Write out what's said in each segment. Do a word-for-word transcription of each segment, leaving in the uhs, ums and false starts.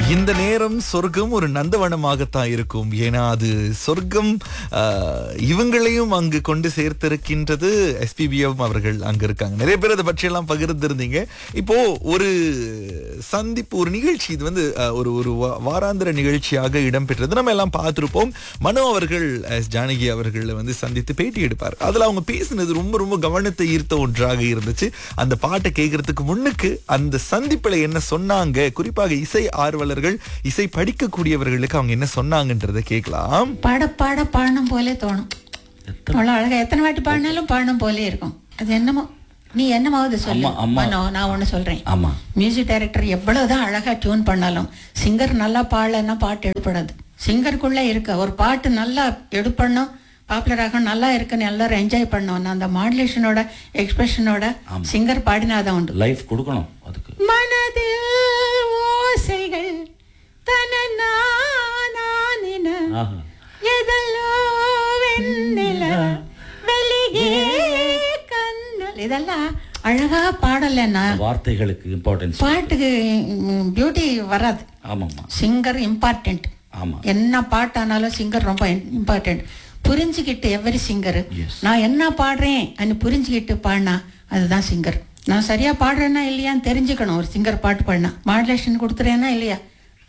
இந்த நேரம் சொர்க்கம் ஒரு நந்தவனமாகத்தான் இருக்கும். ஏன்னா அது சொர்க்கம் இவங்களையும் அங்கு கொண்டு சேர்த்திருக்கின்றது. எஸ்பிபிஎம் அவர்கள் அங்க இருக்காங்க. நிறைய பேர் அதை பற்றியெல்லாம் பகிர்ந்திருந்தீங்க. இப்போ ஒரு சந்திப்பு, ஒரு நிகழ்ச்சி, இது வந்து ஒரு ஒரு வாராந்திர நிகழ்ச்சியாக இடம்பெற்றது. நம்ம எல்லாம் பார்த்திருப்போம். மனோ அவர்கள் எஸ் ஜானகி அவர்களை வந்து சந்தித்து பேட்டி எடுப்பார். அதுல அவங்க பேசினது ரொம்ப ரொம்ப கவனத்தை ஈர்த்த ஒன்றாக இருந்துச்சு. அந்த பாட்டை கேட்கறதுக்கு முன்னுக்கு அந்த சந்திப்புல என்ன சொன்னாங்க, குறிப்பாக இசை ஆர்வலர்கள், இசை படிக்கக்கூடியவர்களுக்கு அவங்க என்ன சொன்னாங்கன்றதை கேட்கலாம். பாட பாட பாடணும் போலே தோணும். அவ்வளோ அழகா எத்தனை வாட்டி பாடினாலும் பாடணும் போலே இருக்கும். அது என்னமோ நீ என்னமாவது சொல்லு. நான் ஒண்ணு சொல்றேன். மியூசிக் டைரக்டர் எவ்வளவுதான் அழகா டியூன் பண்ணாலும் சிங்கர் நல்லா பாடலன்னா பாட்டு எடுப்படாது. சிங்கருக்குள்ள இருக்க ஒரு பாட்டு நல்லா எடுப்படணும், பாப்புலர் ஆகணும், நல்லா இருக்குன்னு எல்லாரும் என்ஜாய் பண்ணணும். அந்த மாடுலேஷனோட எக்ஸ்பிரஷனோட சிங்கர் பாடினாதான் உண்டு. லைஃப் கொடுக்கணும். அதுக்கு மனதில் ஓசைகள் தனனா நானின எதலோ வெண்ணில வெளியே கண்ணல், இதெல்லாம் அழகா பாடலன்னா வார்த்தைகளுக்கு இம்பார்ட்டன்ஸ், பாட்டுக்கு பியூட்டி வராது. ஆமாம்மா, சிங்கர் இம்பார்ட்டன்ட். ஆமா, என்ன பாட்டானாலும் சிங்கர் ரொம்ப இம்பார்ட்டன்ட். புரிஞ்சுக்கிட்டு எவரி சிங்கர் நான் என்ன பாடுறேன் அன்னு புரிஞ்சுக்கிட்டு பாடினா அதுதான் சிங்கர். நான் சரியா பாடுறேன்னா இல்லையான்னு தெரிஞ்சுக்கணும். ஒரு சிங்கர் பாட்டு பாடினா மாடுலேஷன் கொடுத்துறேன்னா இல்லையா,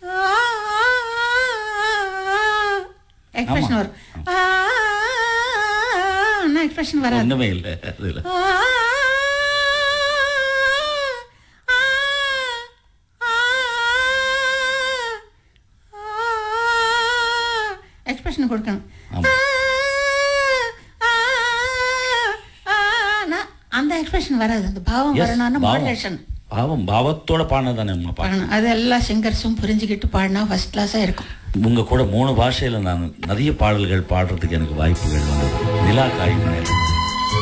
எக்ஸ்பிரஷன் வரும். எக்ஸ்பிரஷன் வராது. ஒண்ணுமே இல்லை அதுல. எக்ஸ்பிரஷன் கொடுக்கணும். அந்த எக்ஸ்பிரஷன் வராது. அந்த பாவம் வரணும்னா மாடுலேஷன். பாவம் பாவத்தோட பாடினதானே அம்மா பாடணும். அது எல்லா சிங்கர்ஸும் புரிஞ்சுக்கிட்டு பாடினா ஃபர்ஸ்ட் கிளாஸா இருக்கும். உங்க கூட மூணு பாஷையில நான் நிறைய பாடல்கள் பாடுறதுக்கு எனக்கு வாய்ப்புகள் வந்தது. நிலா காயும் நேரம்.